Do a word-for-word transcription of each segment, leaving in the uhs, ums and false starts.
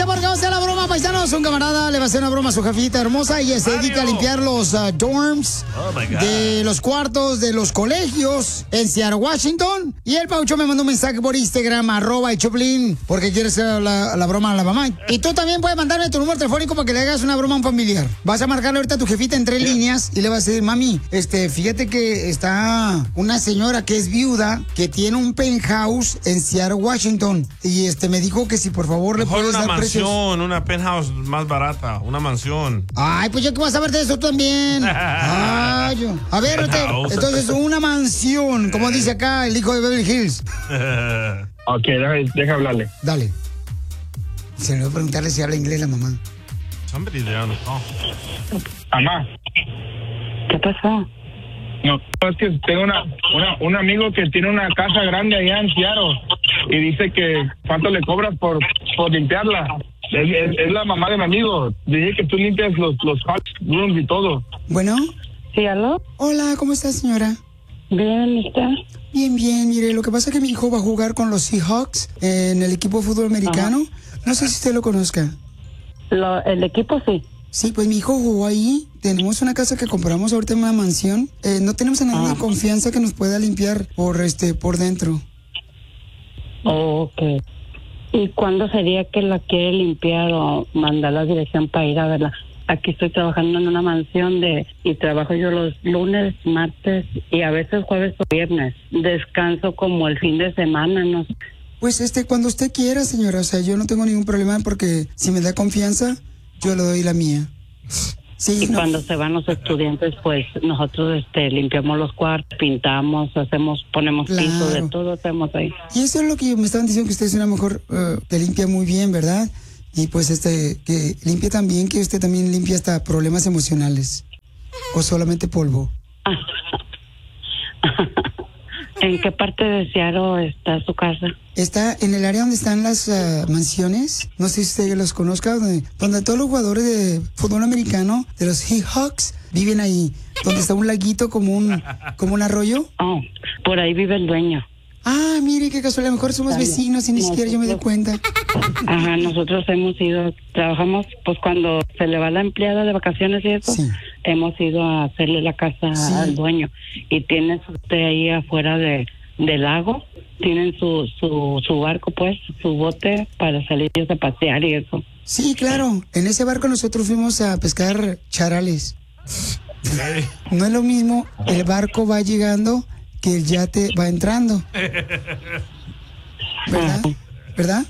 Prepárense porque vamos a hacer la broma, paisanos. Un camarada le va a hacer una broma a su jefita hermosa y se dedica a limpiar los uh, dorms oh my God. de los cuartos de los colegios en Seattle, Washington. Y el Paucho me mandó un mensaje por Instagram, arroba el Choplin, porque quiere hacer la, la broma a la mamá. Y tú también puedes mandarme tu número telefónico para que le hagas una broma a un familiar. Vas a marcarle ahorita a tu jefita en tres yeah. líneas y le vas a decir, mami, este, fíjate que está una señora que es viuda, que tiene un penthouse en Seattle, Washington. Y este me dijo que si por favor le Mejor puedes una dar mansión, precios. una penthouse más barata, una mansión. Ay, pues yo que vas a saber de eso también. Ay, yo. A ver, usted, entonces una mansión, como dice acá el hijo de Beverly Hills. Ok, deja, deja hablarle. Dale. Se le voy a preguntarle si habla inglés la mamá. Somebody there on the phone. Mamá. ¿Qué pasó? No, es que tengo una, una, un amigo que tiene una casa grande allá en Seattle y dice que cuánto le cobras por, por limpiarla. Es, es, es la mamá de mi amigo. Dije que tú limpias los, los hot rooms y todo. Bueno. ¿Sí, aló? Hola, ¿cómo está, señora? Bien, ¿está? Bien, bien. Mire, lo que pasa es que mi hijo va a jugar con los Seahawks en el equipo de fútbol americano. Ajá. No sé si usted lo conozca. Lo, el equipo sí. Sí, pues mi hijo jugó ahí. Tenemos una casa que compramos ahorita en una mansión. Eh, no tenemos a nadie ah. de confianza que nos pueda limpiar por este por dentro. Oh, ok. ¿Y cuándo sería que la quiere limpiar o mandar la dirección para ir a verla? Aquí estoy trabajando en una mansión de y trabajo yo los lunes, martes y a veces jueves o viernes. Descanso como el fin de semana, no sé. Pues este, cuando usted quiera, señora. O sea, yo no tengo ningún problema porque si me da confianza, yo le doy la mía. Sí, y no. cuando se van los estudiantes, pues nosotros este limpiamos los cuartos, pintamos, hacemos, ponemos claro. piso, de todo hacemos ahí. Y eso es lo que me estaban diciendo, que usted es una mujer uh, que limpia muy bien, ¿verdad? Y pues este, que limpia también, que usted también limpia hasta problemas emocionales. ¿O solamente polvo? ¿En qué parte de Seattle está su casa? Está en el área donde están las uh, mansiones, no sé si usted los conozca, donde, donde todos los jugadores de fútbol americano, de los Seahawks, viven ahí, donde está un laguito como un, como un arroyo. Oh, por ahí vive el dueño. Ah, mire qué casualidad, a lo mejor somos vecinos y ni siquiera yo me doy cuenta. Ajá, nosotros hemos ido, trabajamos, pues cuando se le va la empleada de vacaciones y eso, sí. hemos ido a hacerle la casa sí. al dueño. Y tiene usted ahí afuera de, del lago, tienen su, su, su barco, pues, su bote para salir a pasear y eso. Sí, claro, en ese barco nosotros fuimos a pescar charales. No es lo mismo, el barco va llegando que el yate va entrando. ¿Verdad? ¿Verdad?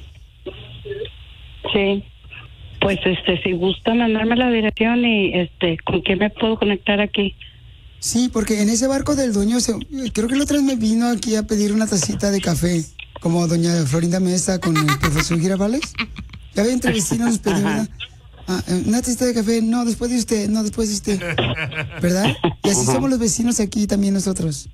Sí. Pues este, si gusta mandarme la dirección y este, ¿con quién me puedo conectar aquí? Sí, porque en ese barco del dueño, se, creo que la otra vez me vino aquí a pedir una tacita de café, como doña Florinda Mesa con el profesor Girafales. Ya ve, entre vecinos nos pedimos una, ah, una tacita de café. No, después de usted, no, después de usted. ¿Verdad? Y así somos los vecinos aquí también nosotros.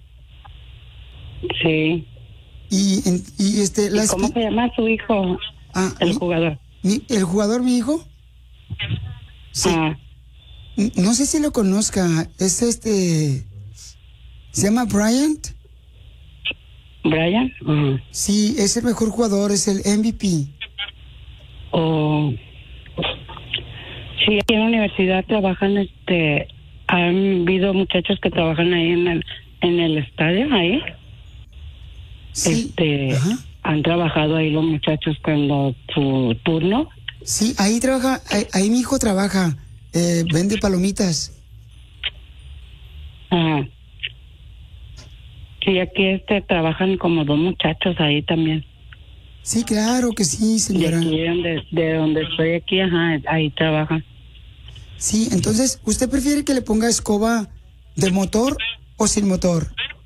Sí. Y, y este... ¿Y las cómo que... se llama su hijo? Ah, el mi, jugador. Mi, ¿El jugador, mi hijo? Sí. Ah. No sé si lo conozca. Es este... ¿Se llama Bryant? ¿Brian? Uh-huh. Sí, es el mejor jugador, es el M V P. Oh. Sí, aquí en la universidad trabajan, este... Han habido muchachos que trabajan ahí en el, en el estadio, ahí. Sí. Este... Ajá. Han trabajado ahí los muchachos cuando su turno. Sí, ahí trabaja, ahí, ahí mi hijo trabaja, eh, vende palomitas. Ajá. Sí, aquí este trabajan como dos muchachos ahí también. Sí, claro que sí, señora. De aquí donde, de donde estoy aquí, ajá, ahí trabajan. Sí, entonces, ¿usted prefiere que le ponga escoba de motor o sin motor?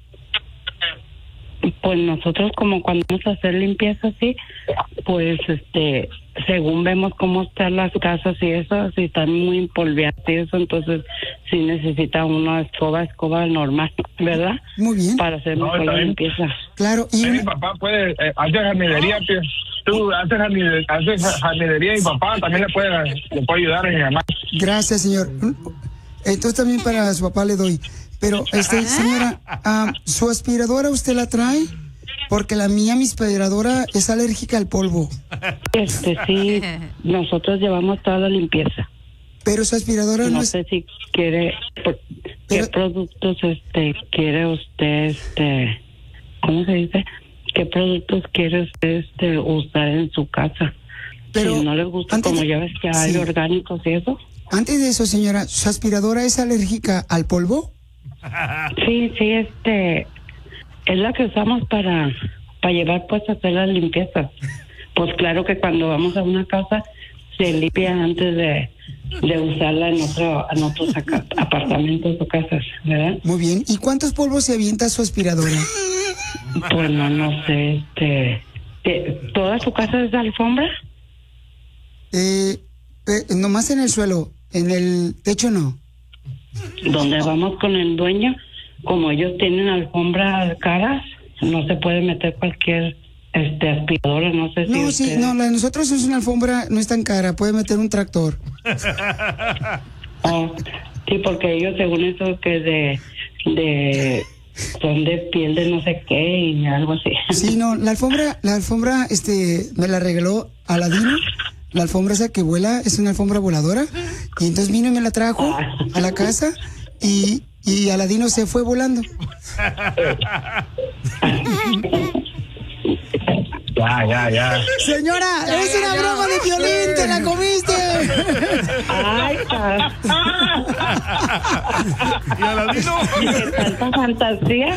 Pues nosotros como cuando vamos a hacer limpieza así, pues este, según vemos cómo están las casas y eso, si están muy empolvadas y eso, entonces sí necesita una escoba, escoba normal, ¿verdad? Muy bien. Para hacer no, mejor la limpieza. Claro, y... Mi papá puede, eh, hace jardinería, pues, tú haces jardinería, haces jardinería y mi papá también le puede, le puede ayudar a mi mamá. Gracias, señor. Entonces también para su papá le doy. Pero, este, señora, uh, ¿su aspiradora usted la trae? Porque la mía, mi aspiradora, es alérgica al polvo. Este, sí, nosotros llevamos toda la limpieza. Pero su aspiradora no, no es... sé si quiere... Por, Pero... ¿Qué productos este quiere usted, este... ¿Cómo se dice? ¿Qué productos quiere usted este, usar en su casa? Pero si no le gusta, como de... ya ves que hay sí. orgánicos y eso. Antes de eso, señora, ¿su aspiradora es alérgica al polvo? Sí, sí, este... Es la que usamos para, para llevar pues a hacer las limpiezas. Pues claro que cuando vamos a una casa se limpia antes de, de usarla en otro, en otros acá, apartamentos o casas, ¿verdad? Muy bien. ¿Y cuántos polvos se avienta su aspiradora? Pues no, no sé, este... ¿Toda su casa es de alfombra? Eh, eh, nomás en el suelo, en el techo no. Donde vamos con el dueño, como ellos tienen alfombras caras, no se puede meter cualquier este aspiradora, no sé si No, usted... sí, no, la de nosotros es una alfombra, no es tan cara, puede meter un tractor. Oh, sí, porque ellos según eso que de... de son de piel de no sé qué y algo así. Sí, no, la alfombra, la alfombra, este, me la regaló Aladino. La alfombra esa que vuela es una alfombra voladora. Y entonces vino y me la trajo a la casa y, y Aladino se fue volando. Ya, ya, ya. Señora, ya, es ya, una ya. broma de Piolín, te la comiste. Ay, ¿Y Aladino? ¿qué tanta fantasía?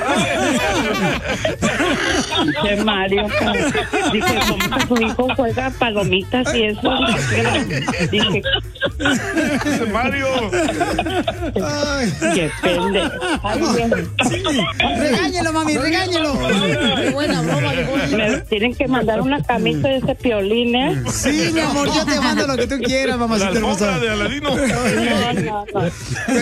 Dice Mario, dije, ¿cómo que su hijo juega palomitas y eso? Dije, Dice Mario. Ay. qué pende. Ay, Sí, regáñelo, mami, regáñelo. Qué buena broma, viejo. me tienen que mandar una camisa de ese Piolín, ¿eh? Sí, mi amor, yo te mando lo que tú quieras, La mamacita alfombra hermosa. de Aladino. No, no, no.